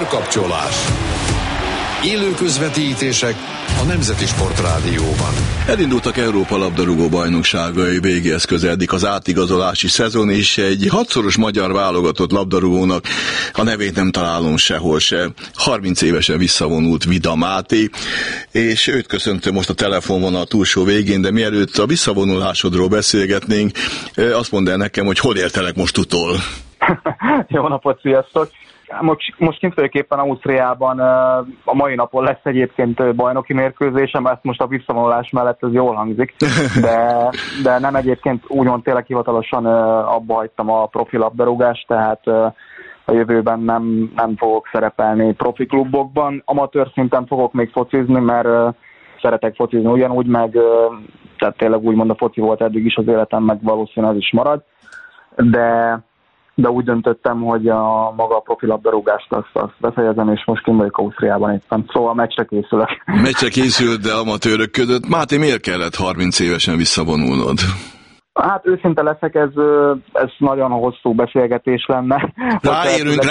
Párkapcsolás. Élő közvetítések a Nemzeti Sportrádióban. Elindultak Európa labdarúgó bajnokságai, végéhez közeledik az átigazolási szezon, és egy 6-szoros magyar válogatott labdarúgónak a nevét nem találom sehol se. 30 évesen visszavonult Vida Máté, és őt köszöntöm most a telefonvonal túlsó végén, de mielőtt a visszavonulásodról beszélgetnénk, azt mondd el nekem, hogy hol éltelek most utol. Jó napot, sziasztok! Most kintfőképpen Ausztriában a mai napon lesz egyébként bajnoki mérkőzésem, ezt most a visszavonulás mellett ez jól hangzik, de nem egyébként úgymond tényleg hivatalosan abba hagytam a profi labdarúgást, tehát a jövőben nem fogok szerepelni profi klubokban. Amatőr szinten fogok még focizni, mert szeretek focizni ugyanúgy, meg tehát tényleg úgymond a foci volt eddig is az életem, meg valószínűleg ez is marad, de úgy döntöttem, hogy a maga a profi labdarúgást azt befejezem, és most kint vagyok Ausztriában éppen. Szóval meccsre készülök. Meccsre készült, de amatőrök között. Máté, miért kellett 30 évesen visszavonulnod? Hát őszinte leszek, ez nagyon hosszú beszélgetés lenne. Ráérünk.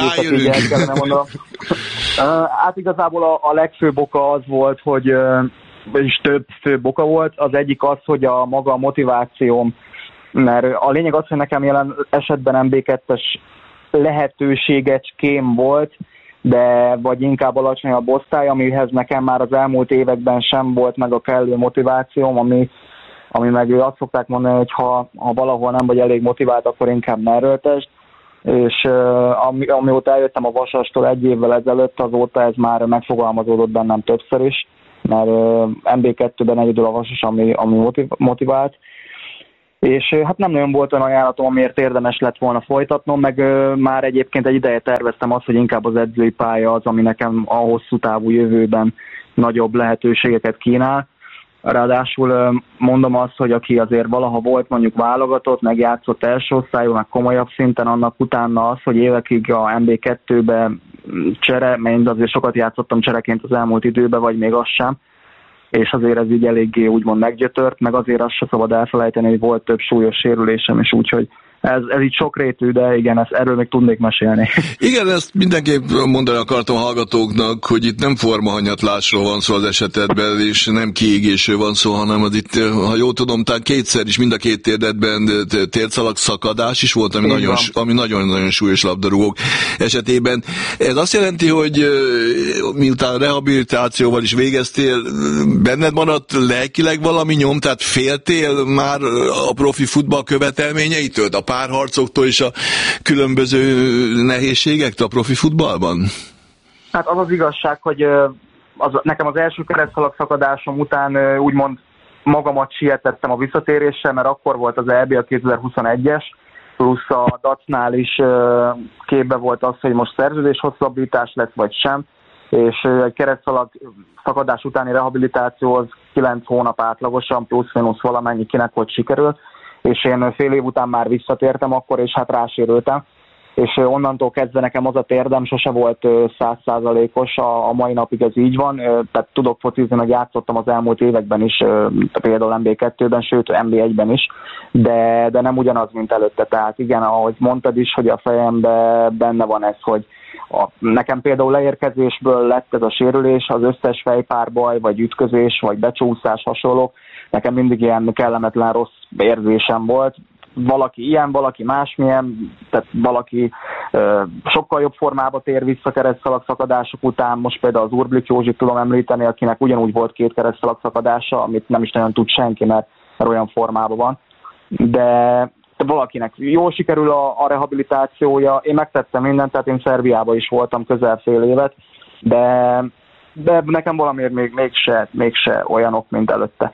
Hát igazából a legfőbb oka az volt, hogy és több főbb oka volt. Az egyik az, hogy a maga motivációm, mert a lényeg az, hogy nekem jelen esetben MB2-es lehetőségecském volt, de vagy inkább alacsonyabb osztály, amihez nekem már az elmúlt években sem volt meg a kellő motivációm, ami meg azt szokták mondani, hogy ha valahol nem vagy elég motivált, akkor inkább ne erőltesd. És amióta eljöttem a Vasastól 1 évvel ezelőtt, azóta ez már megfogalmazódott bennem többször is, mert MB2-ben egyedül a Vasas, ami motivált. És hát nem nagyon volt olyan ajánlatom, amiért érdemes lett volna folytatnom, meg már egyébként egy ideje terveztem azt, hogy inkább az edzői pálya az, ami nekem a hosszú távú jövőben nagyobb lehetőségeket kínál. Ráadásul mondom azt, hogy aki azért valaha volt mondjuk válogatott, meg játszott első osztályú, meg komolyabb szinten, annak utána az, hogy évekig a MB2-be csere, mert azért sokat játszottam csereként az elmúlt időben, vagy még az sem, és azért ez így eléggé úgymond meggyötört, meg azért azt se szabad elfelejteni, hogy volt több súlyos sérülésem is, úgyhogy ez így sokrétű, de igen, erről még tudnék mesélni. Igen, ezt mindenképp mondani akartam a hallgatóknak, hogy itt nem formahanyatlásról van szó az esetedben, és nem kiégésről van szó, hanem az itt, ha jól tudom, talán kétszer is mind a két térdedben térdszalag szakadás is volt, ami nagyon-nagyon súlyos labdarúgók esetében. Ez azt jelenti, hogy miután rehabilitációval is végeztél, benned maradt lelkileg valami nyom, tehát féltél már a profi futball követelményeitől, a párharcoktól és a különböző nehézségektől a profi futballban? Hát az az igazság, hogy nekem az első keresztszalag szakadásom után úgymond magamat sietettem a visszatéréssel, mert akkor volt az EB a 2021-es, plusz a DAC-nál is képbe volt az, hogy most szerződés hosszabbítás lesz vagy sem, és egy keresztszalag szakadás utáni rehabilitáció az 9 hónap átlagosan, plusz-minusz valamennyi kinek hogy sikerült, és én fél év után már visszatértem akkor, és hát rásérültem, és onnantól kezdve nekem az a térdem sose volt 100%-os, a mai napig ez így van, tehát tudok focizni, meg játszottam az elmúlt években is, például MB2-ben, sőt MB1-ben is, de nem ugyanaz, mint előtte, tehát igen, ahogy mondtad is, hogy a fejemben benne van ez, hogy nekem például leérkezésből lett ez a sérülés, az összes fejpárbaj, vagy ütközés, vagy becsúszás hasonlók, nekem mindig ilyen kellemetlen rossz érzésem volt. Valaki ilyen, valaki másmilyen, tehát valaki sokkal jobb formába tér vissza keresztszalag szakadások után. Most például az Urblik Józsit tudom említeni, akinek ugyanúgy volt 2 keresztszalag szakadása, amit nem is nagyon tud senki, mert olyan formában van. De valakinek jól sikerül a rehabilitációja. Én megtettem mindent, tehát én Szerbiában is voltam közel fél évet, de nekem valamiért mégse olyanok, mint előtte.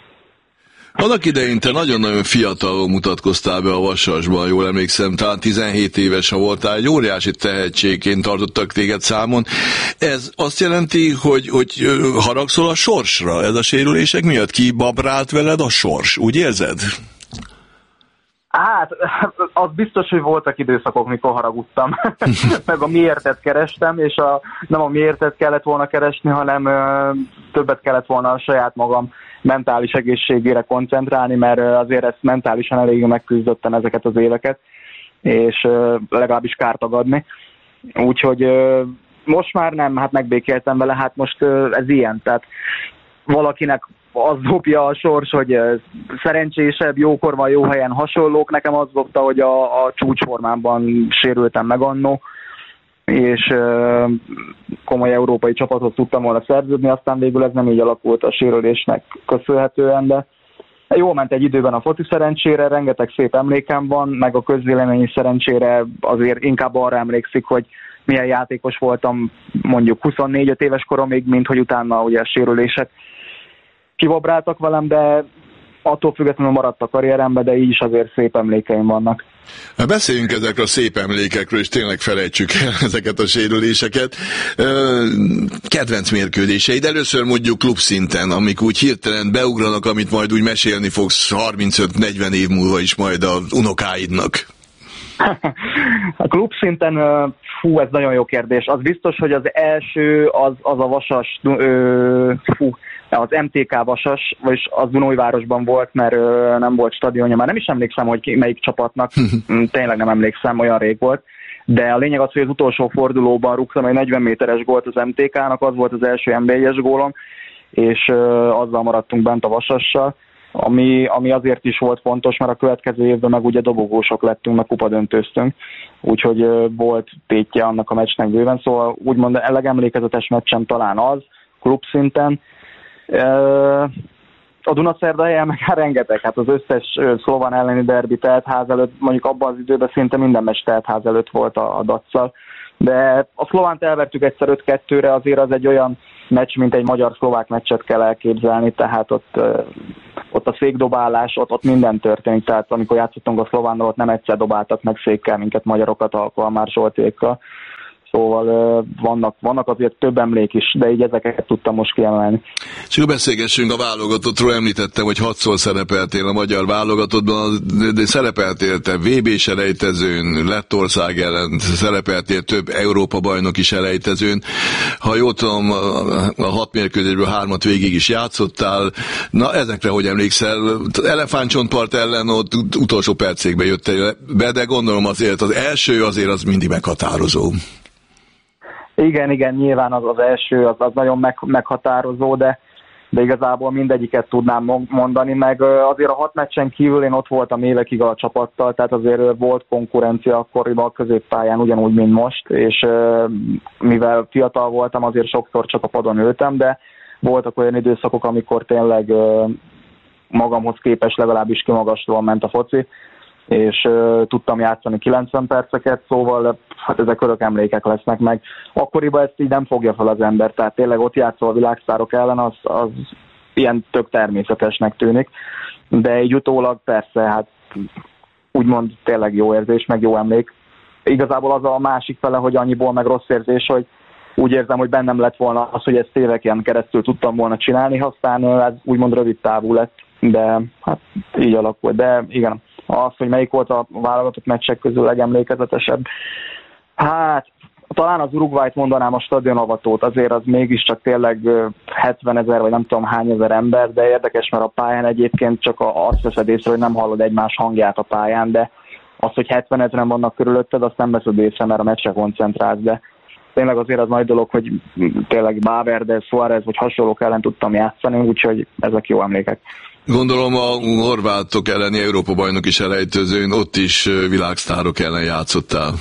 Annak idején te nagyon-nagyon fiatalon mutatkoztál be a Vasasban, jól emlékszem, talán 17 éves voltál, egy óriási tehetségként tartottak téged számon. Ez azt jelenti, hogy haragszol a sorsra, ez a sérülések miatt? Kibabrált veled a sors, úgy érzed? Hát, az biztos, hogy voltak időszakok, mikor haragudtam, meg a miértet kerestem, és nem a miértet kellett volna keresni, hanem többet kellett volna a saját magam mentális egészségére koncentrálni, mert azért ezt mentálisan elég megküzdöttem ezeket az éveket, és legalábbis kártagadni. Úgyhogy most már nem, hát megbékéltem vele, hát most ez ilyen, tehát valakinek az dobja a sors, hogy szerencsésebb, jókor van, jó helyen hasonlók, nekem az dobta, hogy a csúcsformámban sérültem meg annó, és komoly európai csapathoz tudtam volna szerződni, aztán végül ez nem így alakult a sérülésnek köszönhetően, de jól ment egy időben a foci szerencsére, rengeteg szép emlékem van, meg a közvélemény szerencsére azért inkább arra emlékszik, hogy milyen játékos voltam mondjuk 24-5 éves koromig, mint hogy utána ugye a sérülések kivabráltak velem, de attól függetlenül maradt a karrieremben, de így is azért szép emlékeim vannak. Beszéljünk ezekről a szép emlékekről, és tényleg felejtsük el ezeket a sérüléseket. Kedvenc mérkőzéseid, először mondjuk klubszinten, amik úgy hirtelen beugranak, amit majd úgy mesélni fogsz 35-40 év múlva is majd az unokáidnak. A klubszinten, ez nagyon jó kérdés. Az biztos, hogy az első az a Vasas, az MTK Vasas, vagyis az Dunói-városban volt, mert nem volt stadionja. Már nem is emlékszem, hogy melyik csapatnak, tényleg nem emlékszem, olyan rég volt. De a lényeg az, hogy az utolsó fordulóban rúgtam egy 40 méteres gólt az MTK-nak, az volt az első NB1-es gólom, és azzal maradtunk bent a Vasassal, ami azért is volt fontos, mert a következő évben meg ugye dobogósok lettünk, meg kupadöntőztünk, úgyhogy volt tétje annak a meccsnek bőven, szóval úgymond a legemlékezetes meccsem talán az, klubszinten. A Dunaszerdahelyen meg rengeteg, hát az összes Szlován elleni derbi teltház előtt, mondjuk abban az időben szinte minden meccs teltház előtt volt a Dac-szal, de a Szlovánt elvertük egyszer 5-2-re, azért az egy olyan meccs, mint egy magyar-szlovák meccset kell elképzelni, tehát ott a székdobálás, ott minden történik, tehát amikor játszottunk a Szlovánnal, ott nem egyszer dobáltak meg székkel minket magyarokat, Alkalmár Zsoltékkal. Szóval vannak azért több emlék is, de így ezeket tudtam most kiemelni. És akkor beszélgessünk a válogatottról, említettem, hogy 6-szor szerepeltél a magyar válogatottban, de szerepeltél te VB-s elejtezőn, Lettország ellen, szerepeltél több Európa-bajnok is elejtezőn. Ha jól tudom, a 6 mérkőzésből 3-at végig is játszottál. Na, ezekre hogy emlékszel? Elefántcsontpart ellen ott utolsó percékben jöttél be, de gondolom azért az első azért az mindig meghatározó. Igen, nyilván az első, az nagyon meghatározó, de igazából mindegyiket tudnám mondani, meg azért a 6 meccsen kívül én ott voltam évekig a csapattal, tehát azért volt konkurencia akkoriban a középpályán ugyanúgy, mint most, és mivel fiatal voltam, azért sokszor csak a padon ültem, de voltak olyan időszakok, amikor tényleg magamhoz képest legalábbis kimagaslóan ment a foci, és tudtam játszani 90 perceket, szóval hát ezek örök emlékek lesznek meg. Akkoriban ezt így nem fogja fel az ember, tehát tényleg ott játszol a világsztárok ellen, az ilyen tök természetesnek tűnik, de így utólag persze, hát úgymond tényleg jó érzés, meg jó emlék. Igazából az a másik fele, hogy annyiból meg rossz érzés, hogy úgy érzem, hogy bennem lett volna az, hogy ezt éveken keresztül tudtam volna csinálni, aztán ez úgymond rövid távú lett, de hát így alakult. De igen, az, hogy melyik volt a válogatott meccsek közül legemlékezetesebb. Hát, talán az Uruguayt mondanám, a stadionavatót, azért az mégiscsak tényleg 70 000 vagy nem tudom hány ezer ember, de érdekes, mert a pályán egyébként csak azt veszed észre, hogy nem hallod egymás hangját a pályán, de az, hogy 70 000-en vannak körülötted, azt nem veszed észre, mert a meccsre koncentrálsz, de tényleg azért az nagy dolog, hogy tényleg Báverde, Suárez vagy hasonlók ellen tudtam játszani, úgyhogy ezek jó emlékek. Gondolom a horvátok elleni Európa-bajnok is elejtőzőn, ott is világsztárok ellen játszottál.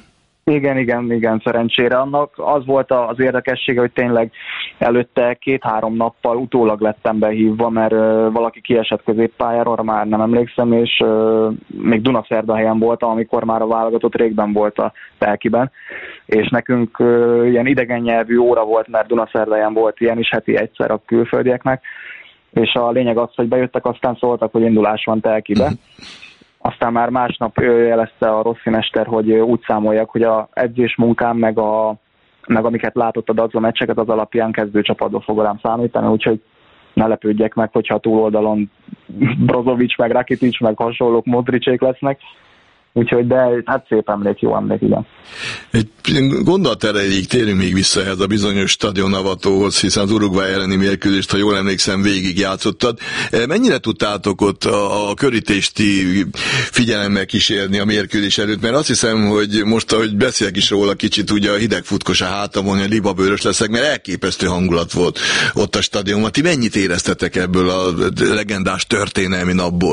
Igen, szerencsére. Annak az volt az érdekessége, hogy tényleg előtte 2-3 nappal utólag lettem behívva, mert valaki kiesett középpályáról, már nem emlékszem, és még Dunaszerdahelyen voltam, amikor már a válogatott régben volt a Telkiben, és nekünk ilyen idegen nyelvű óra volt, mert Dunaszerdahelyen volt ilyen is heti egyszer a külföldieknek, és a lényeg az, hogy bejöttek, aztán szóltak, hogy indulás van Telkibe. Aztán már másnap jelezte a Rossi mester, hogy úgy számoljak, hogy a edzés munkám, meg amiket látott a Dac meccseket, az alapján kezdőcsapatba fog rám számítani, úgyhogy ne lepődjek meg, hogyha a túloldalon Brozovic, meg Rakitic, meg hasonlók Modricék lesznek. Úgyhogy, de hát szép emlék, jó emlék, igen. Egy gondolat erejéig térünk még vissza ehhez a bizonyos stadionavatóhoz, hiszen az Uruguay elleni mérkőzést, ha jól emlékszem, végigjátszottad. Mennyire tudtátok ott a körítést figyelemmel kísérni a mérkőzés előtt? Mert azt hiszem, hogy most, ahogy beszélek is róla kicsit, ugye a hidegfutkos a hátamon, hogy libabőrös leszek, mert elképesztő hangulat volt ott a stadionban. Ti mennyit éreztetek ebből a legendás történelmi napból?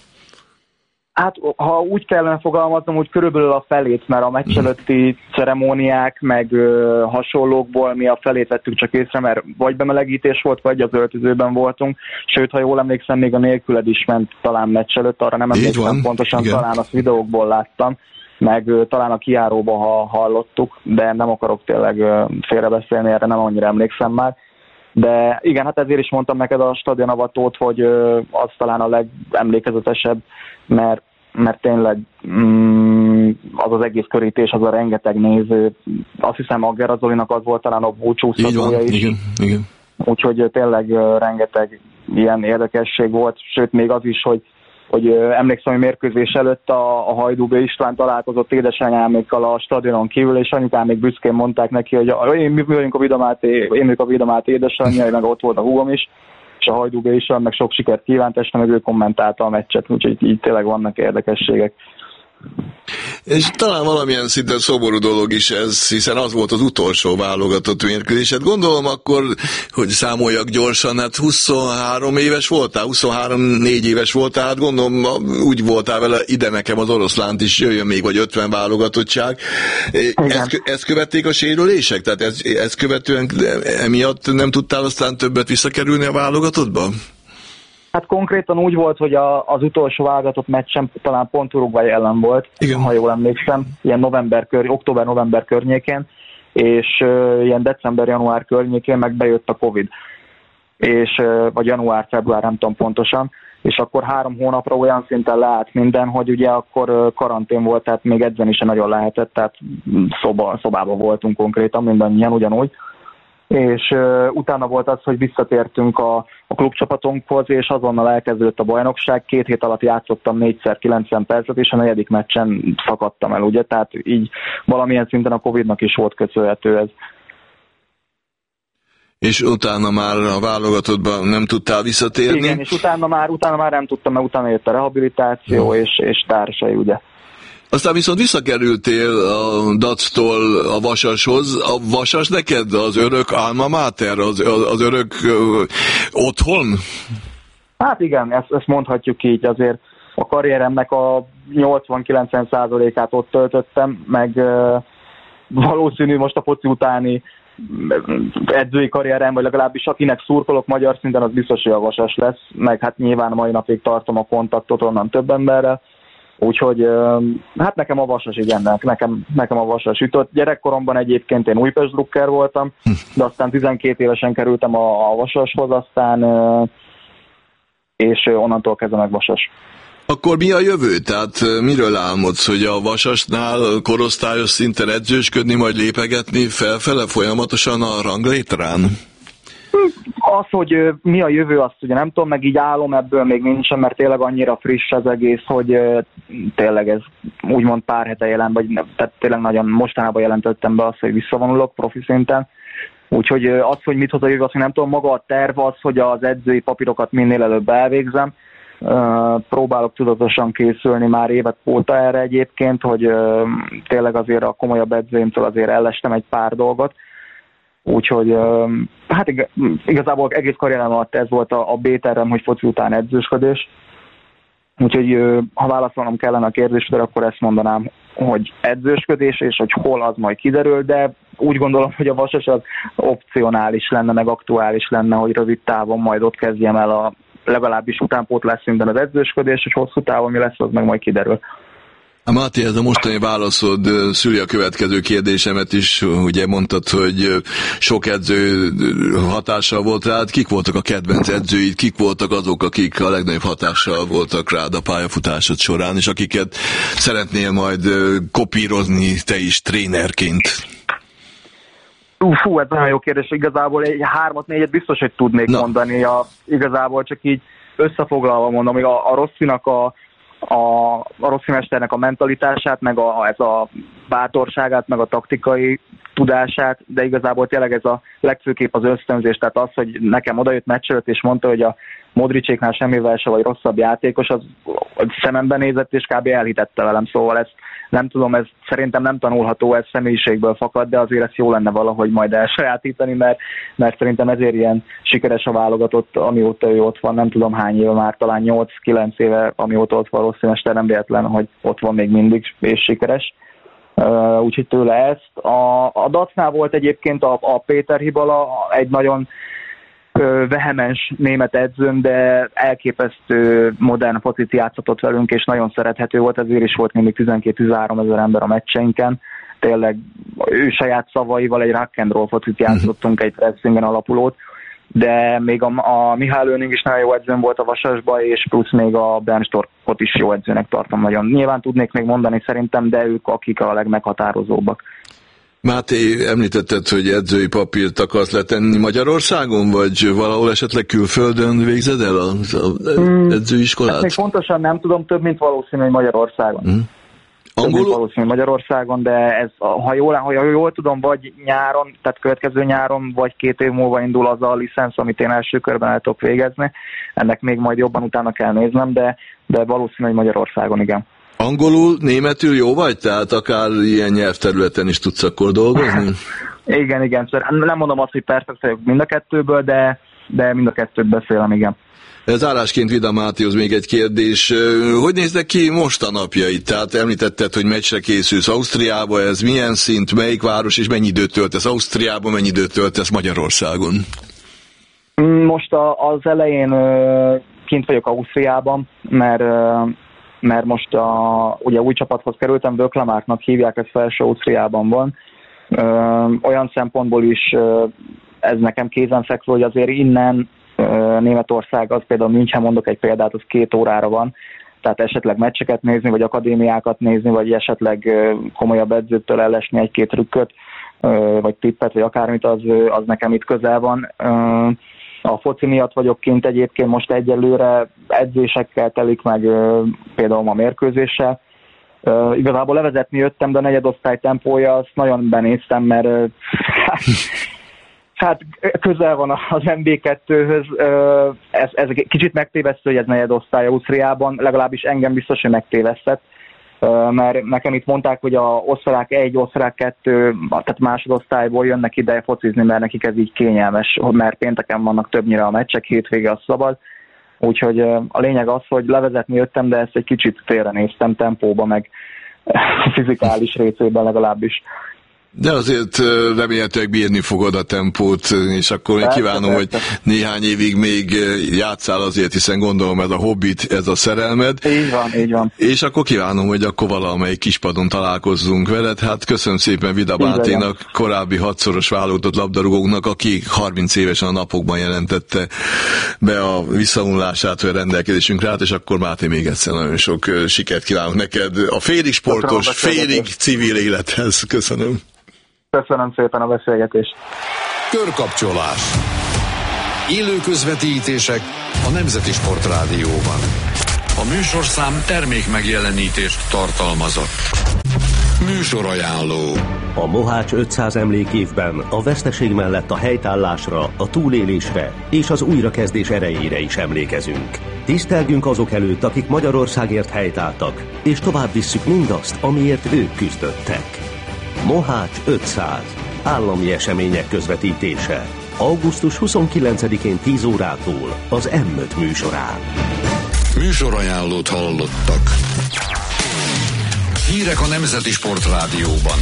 Hát, ha úgy kellene fogalmaznom, úgy körülbelül a felét, mert a meccs előtti ceremóniák, meg hasonlókból mi a felét vettük csak észre, mert vagy bemelegítés volt, vagy az öltözőben voltunk. Sőt, ha jól emlékszem, még a nélküled is ment talán meccs előtt, arra nem emlékszem pontosan, igen. Talán azt videókból láttam, meg talán a kijáróban hallottuk, de nem akarok tényleg félrebeszélni, erre nem annyira emlékszem már. De igen, hát ezért is mondtam neked a stadionavatót, hogy az talán a legemlékezetesebb, mert tényleg az az egész körítés, az a rengeteg néző, azt hiszem Agger Zolinak az volt talán a búcsúztatója is. Igen. Úgyhogy tényleg rengeteg ilyen érdekesség volt, sőt még az is, hogy emlékszem, hogy mérkőzés előtt a Hajdú B. István találkozott édesanyámékkal a stadionon kívül, és anyukám még büszkén mondták neki, hogy én vagyok a Vidamáté édesanyja, meg ott volt a húgom is, és a Hajdú B. István meg sok sikert kívánt, és meg ő kommentálta a meccset, úgyhogy így tényleg vannak érdekességek. És talán valamilyen szinten szomorú dolog is ez, hiszen az volt az utolsó válogatott mérkőzés. Hát gondolom akkor, hogy számoljak gyorsan, hát 23 éves voltál, 23-4 éves voltál, hát gondolom úgy voltál vele, ide nekem az oroszlánt is jöjjön még, vagy 50 válogatottság. Ezt követték a sérülések? Tehát ezt követően emiatt nem tudtál aztán többet visszakerülni a válogatottba? Hát konkrétan úgy volt, hogy az utolsó válogatott meccsem talán pont Uruguay ellen volt, igen. Ha jól emlékszem, ilyen október-november környékén, és ilyen december-január környékén meg bejött a Covid, és, vagy január-február, nem tudom pontosan, és akkor 3 hónapra olyan szinten leállt minden, hogy ugye akkor karantén volt, tehát még edzeni sem nagyon lehetett, tehát szobában voltunk konkrétan, mindannyian ugyanúgy. És utána volt az, hogy visszatértünk a klubcsapatunkhoz, és azonnal elkezdődött a bajnokság. 2 hét alatt játszottam 4x 90 percet, és a 4. meccsen szakadtam el, ugye? Tehát így valamilyen szinten a Covid-nak is volt köszönhető ez. És utána már a válogatottban nem tudtál visszatérni? Igen, és utána már nem tudtam, mert utána jött a rehabilitáció és társai, ugye. Aztán viszont visszakerültél a Dactól a Vasashoz. A Vasas neked az örök alma mater, az örök otthon? Hát igen, ezt mondhatjuk így. Azért a karrieremnek a 80-90%-át ott töltöttem, meg valószínű most a foci utáni edzői karrierem, vagy legalábbis akinek szurkolok magyar szinten, az biztos, hogy a Vasas lesz, meg hát nyilván a mai napig tartom a kontaktot onnan több emberrel. Úgyhogy hát nekem a Vasas, igen, nekem a Vasas ütött. Gyerekkoromban egyébként én Újpest drukker voltam, de aztán 12 évesen kerültem a Vasashoz, aztán és onnantól kezdve meg Vasas. Akkor mi a jövő? Tehát miről álmodsz, hogy a Vasasnál korosztályos szinten edzősködni, majd lépegetni felfele folyamatosan a ranglétrán? Az, hogy mi a jövő, azt ugye nem tudom, meg így álom ebből még nincsen, mert tényleg annyira friss az egész, hogy tényleg ez úgymond pár hete jelent, vagy tehát tényleg nagyon mostanában jelentettem be azt, hogy visszavonulok profi szinten. Úgyhogy az, hogy mit hoz a jövő, azt nem tudom, maga a terv az, hogy az edzői papírokat minél előbb elvégzem. Próbálok tudatosan készülni már évek óta erre egyébként, hogy tényleg azért a komolyabb edzőimtől azért ellestem egy pár dolgot. Úgyhogy hát igazából egész karrierem alatt ez volt a B-tervem, hogy foci után edzősködés. Úgyhogy ha válaszolnom kellene a kérdésre, akkor ezt mondanám, hogy edzősködés, és hogy hol az majd kiderül, de úgy gondolom, hogy a Vasas az opcionális lenne, meg aktuális lenne, hogy rövid távon majd ott kezdjem el legalábbis utánpótlás szinten az edzősködés, hogy hosszú távon mi lesz, az meg majd kiderül. Máté, ez a mostani válaszod szüli a következő kérdésemet is. Ugye mondtad, hogy sok edző hatással volt rád. Kik voltak a kedvenc edzőid? Kik voltak azok, akik a legnagyobb hatással voltak rád a pályafutásod során, és akiket szeretnél majd kopírozni te is trénerként? Ez nagyon jó kérdés. Igazából egy 3-4-et biztos, hogy tudnék mondani. Igazából csak így összefoglalva mondom, még a Rosszinak a a Rossi mesternek a mentalitását, meg ez a bátorságát, meg a taktikai tudását, de igazából tényleg ez a legfőképp az ösztönzés, tehát az, hogy nekem odajött meccs előtt, és mondta, hogy a Modricéknál semmivel se vagy rosszabb játékos, az szememben nézett, és kb. Elhitette velem, szóval ezt nem tudom, ez szerintem nem tanulható, ez személyiségből fakad, de azért ezt jó lenne valahogy majd elsajátítani, mert szerintem ezért ilyen sikeres a válogatott, amióta ő ott van, nem tudom hány éve már, talán 8-9 éve, amióta ott van Rossi mester, nem véletlen, hogy ott van még mindig, és sikeres. Úgyhogy tőle ezt. A Dacnál volt egyébként a Péter Hibala, egy nagyon vehemens német edzőm, de elképesztő modern focit játszott velünk, és nagyon szerethető volt, ezért is volt mindig 12-13 ezer ember a meccseinken. Tényleg ő saját szavaival egy rock and roll focit játszottunk, egy pressingen alapulót, de még a Mihály Lőning is nagyon jó edzőm volt a Vasasba, és plusz még a Bernd Storkot is jó edzőnek tartom nagyon. Nyilván tudnék még mondani szerintem, de ők akik a legmeghatározóbbak. Máté, említetted, hogy edzői papírt akarsz letenni Magyarországon, vagy valahol esetleg külföldön végzed el az edzőiskolát? Még pontosan nem tudom, több mint valószínű, hogy Magyarországon. Angolul? Valószínű Magyarországon, de ez, ha jól tudom, vagy nyáron, tehát következő nyáron, vagy 2 év múlva indul az a licensz, amit én első körben el tudok végezni. Ennek még majd jobban utána kell néznem, de valószínű, hogy Magyarországon, igen. Angolul, németül jó vagy? Tehát akár ilyen nyelvterületen is tudsz akkor dolgozni? Igen. Nem mondom azt, hogy perfekt vagyok mind a kettőből, de mind a kettőt beszélem, igen. Zárásként Vida Mátéhoz még egy kérdés. Hogy néznek ki most a napjait? Tehát említetted, hogy meccsre készülsz Ausztriába, ez milyen szint, melyik város, és mennyi időt töltesz Ausztriában, mennyi időt töltesz Magyarországon? Most az elején kint vagyok Ausztriában, mert most ugye új csapathoz kerültem, Vöklamárknak hívják, ez Felső Ausztriában van. Olyan szempontból is ez nekem kézenfekvő, hogy azért innen Németország, az például München, mondok egy példát, az 2 órára van, tehát esetleg meccseket nézni, vagy akadémiákat nézni, vagy esetleg komolyabb edzőtől ellesni egy-két trükköt, vagy tippet, vagy akármit, az nekem itt közel van. A foci miatt vagyok kint egyébként, most egyelőre edzésekkel telik meg, például a mérkőzéssel. Igazából levezetni jöttem, de a negyedosztály tempója, azt nagyon benéztem, mert hát közel van az MB2-höz. Ez kicsit megtévesztő, hogy ez negyedosztály Ausztriában, legalábbis engem biztos, hogy megtévesztett. Mert nekem itt mondták, hogy a osztrák 1, osztrák 2, tehát másodosztályból jönnek ide focizni, mert nekik ez így kényelmes, mert pénteken vannak többnyire a meccsek, hétvége az szabad. Úgyhogy a lényeg az, hogy levezetni jöttem, de ezt egy kicsit félrenéztem tempóba, meg fizikális részében legalábbis. De azért remélhetőleg bírni fogod a tempót, és akkor én kívánom, hogy néhány évig még játsszál azért, hiszen gondolom ez a hobbit, ez a szerelmed. Így van. És akkor kívánom, hogy akkor valamelyik kispadon találkozzunk veled. Hát köszönöm szépen Vida Máténak, korábbi 6-szoros válogatott labdarúgóknak, aki 30 évesen a napokban jelentette be a visszavonulását, hogy a rendelkezésünkre állt, és akkor Máté, még egyszer nagyon sok sikert kívánok neked a félig sportos, félig civil élethez. Köszönöm. Köszönöm szépen a beszélgetést. Körkapcsolás. Élő közvetítések a Nemzeti Sportrádióban. A műsorszám termék megjelenítést tartalmazott. Műsorajánló. A Mohács 500 emlékévben a veszteség mellett a helytállásra, a túlélésre és az újrakezdés erejére is emlékezünk. Tisztelgünk azok előtt, akik Magyarországért helytálltak, és tovább visszük mindazt, amiért ők küzdöttek. Mohács 500. Állami események közvetítése. Augusztus 29-én 10 órától az M5 műsorán. Műsorajánlót hallottak. Hírek a Nemzeti Sportrádióban.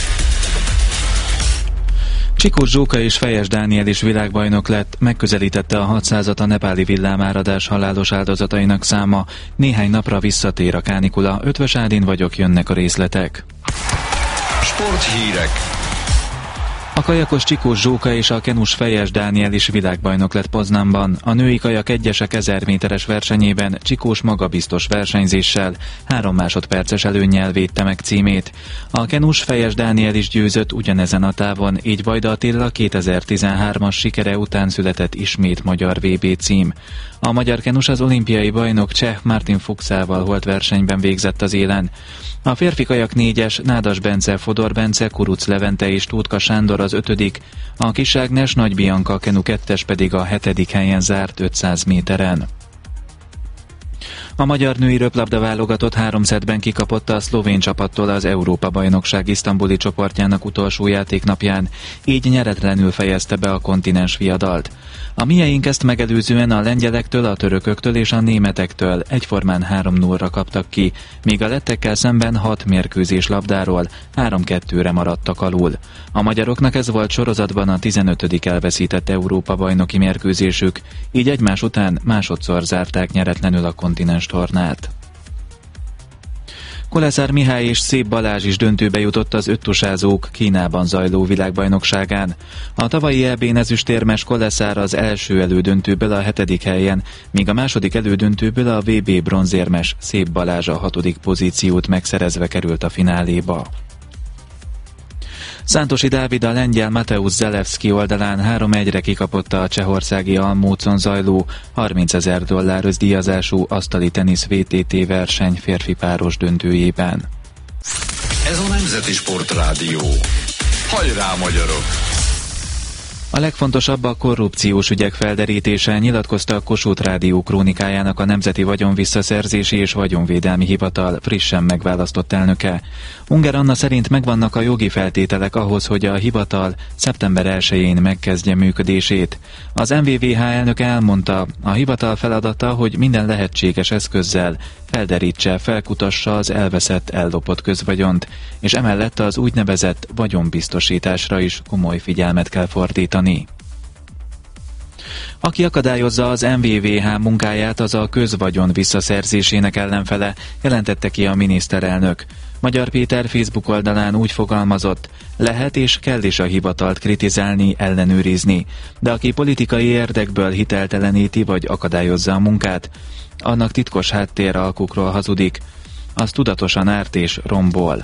Csikós Zsóka és Fejes Dániel is világbajnok lett, megközelítette a 600-at a nepáli villámáradás halálos áldozatainak száma. Néhány napra visszatér a kánikula. Ötvös Ádin vagyok, jönnek a részletek. Sporthírek. A A kajakos Csikós Zsóka és a kenus Fejes Dániel is világbajnok lett Poznanban. A női kajak egyesek 1000 méteres versenyében Csikós magabiztos versenyzéssel 3 másodperces előnnyel védte meg címét. A kenus Fejes Dániel is győzött ugyanezen a távon, így Vajda Attila 2013-as sikere után született ismét magyar VB cím. A magyar kenus az olimpiai bajnok cseh Martin Fuchsával holt versenyben végzett az élen. A férfi kajak 4-es Nádas Bence, Fodor Bence, Kuruc Levente és Tótka Sándor az 5., a Kiságnes Nagy Bianca kenu 2-es pedig a 7. helyen zárt 500 méteren. A magyar női röplabda válogatott 3 szettben kikapott a szlovén csapattól az Európa-bajnokság isztambuli csoportjának utolsó játéknapján, így nyeretlenül fejezte be a kontinens viadalt. A mieink ezt megelőzően a lengyelektől, a törököktől és a németektől egyformán 3-0-ra kaptak ki, míg a lettekkel szemben 6 mérkőzés labdáról 3-2-re maradtak alul. A magyaroknak ez volt sorozatban a 15. elveszített Európa-bajnoki mérkőzésük, így egymás után másodszor zárták nyeretlenül a kontinens tornát. Koleszár Mihály és Szép Balázs is döntőbe jutott az öttusázók Kínában zajló világbajnokságán. A tavalyi EB-n ezüstérmes Koleszár az első elődöntőből a 7. helyen, míg a második elődöntőből a VB bronzérmes Szép Balázs a 6. pozíciót megszerezve került a fináléba. Szántosi Dávid a lengyel Mateusz Zalewski oldalán 3-1-re kikapotta a csehországi Almócon zajló $30 000 díjazású asztali tenisz VTT verseny férfi páros döntőjében. Ez a Nemzeti Sportrádió. Hajrá, magyarok! A legfontosabb a korrupciós ügyek felderítése, nyilatkozta a Kossuth Rádió krónikájának a Nemzeti Vagyonvisszaszerzési és Vagyonvédelmi Hivatal frissen megválasztott elnöke. Unger Anna szerint megvannak a jogi feltételek ahhoz, hogy a hivatal szeptember 1-én megkezdje működését. Az MVVH elnöke elmondta, a hivatal feladata, hogy minden lehetséges eszközzel felderítse, felkutassa az elveszett, ellopott közvagyont, és emellett az úgynevezett vagyonbiztosításra is komoly figyelmet kell fordítani. Aki akadályozza az MVVH munkáját, az a közvagyon visszaszerzésének ellenfele, jelentette ki a miniszterelnök. Magyar Péter Facebook oldalán úgy fogalmazott, lehet és kell is a hivatalt kritizálni, ellenőrizni, de aki politikai érdekből hitelteleníti vagy akadályozza a munkát, annak titkos háttéralkukról hazudik, az tudatosan árt és rombol.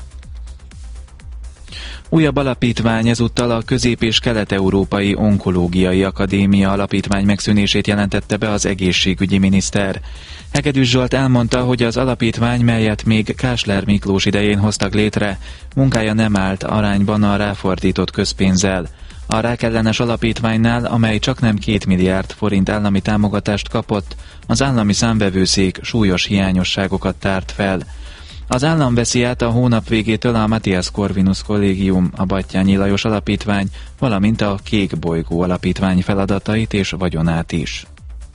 Újabb alapítvány ezúttal a Közép- és Kelet-Európai Onkológiai Akadémia alapítvány megszűnését jelentette be az egészségügyi miniszter. Hegedűs Zsolt elmondta, hogy az alapítvány, melyet még Kásler Miklós idején hoztak létre, munkája nem állt arányban a ráfordított közpénzzel. A rákellenes alapítványnál, amely csaknem 2 milliárd forint állami támogatást kapott, az állami számvevőszék súlyos hiányosságokat tárt fel. Az állam veszi át a hónap végétől a Matthias Corvinus Kollégium, a Batthyány Lajos Alapítvány, valamint a Kék Bolygó Alapítvány feladatait és vagyonát is.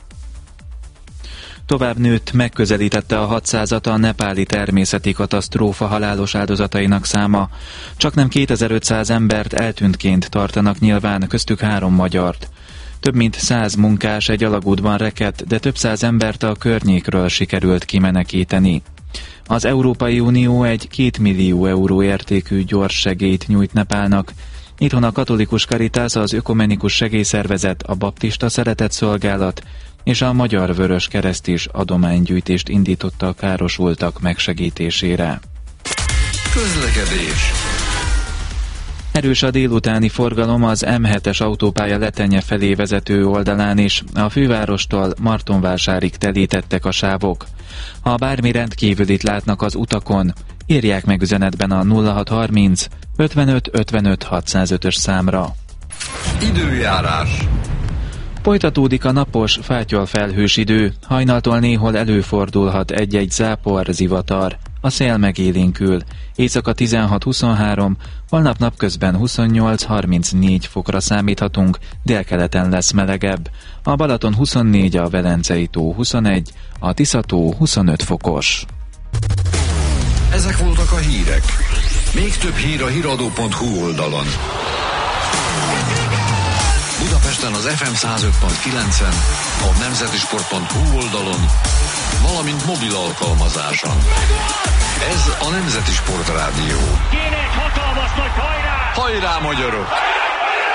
Tovább nőtt, megközelítette a 600-at a nepáli természeti katasztrófa halálos áldozatainak száma. Csaknem 2500 embert eltűntként tartanak nyilván, köztük 3 magyart. Több mint 100 munkás egy alagútban rekedt, de több száz embert a környékről sikerült kimenekíteni. Az Európai Unió egy 2 millió euró értékű gyors segélyt nyújt Nepálnak. Itthon a Katolikus Caritas, az Ökumenikus Segélyszervezet, a Baptista Szeretetszolgálat és a Magyar Vörös Kereszt is adománygyűjtést indította a károsultak megsegítésére. Közlekedés. Erős a délutáni forgalom az M7-es autópálya Letenye felé vezető oldalán is. A fővárostól Martonvásárig telítettek a sávok. Ha bármi rendkívülit látnak az utakon, írják meg üzenetben a 0630 55 55 605-ös számra. Időjárás. Folytatódik a napos, fátyol-felhős idő, hajnaltól néhol előfordulhat egy-egy zápor, zivatar. A szél megélénkül, éjszaka 16-23, holnap napközben 28-34 fokra számíthatunk, délkeleten lesz melegebb. A Balaton 24, a Velencei tó 21, a Tisza-tó 25 fokos. Ezek voltak a hírek. Még több hír a hiradó.hu oldalon. Budapesten az FM 105.9-en, a nemzetisport.hu oldalon, valamint mobil alkalmazáson. Ez a Nemzeti Sportrádió. Kéne egy hatalmas nagy hajrá! Hajrá, magyarok!